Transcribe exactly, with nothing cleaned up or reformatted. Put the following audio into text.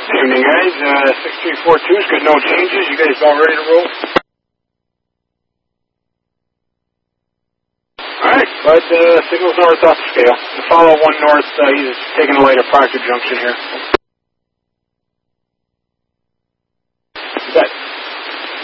Evening, guys. Uh, six three four two's got no changes. You guys all ready to roll? Alright, but uh, signal's north off the scale. The follow one north, uh, he's taking a light at Proctor Junction here.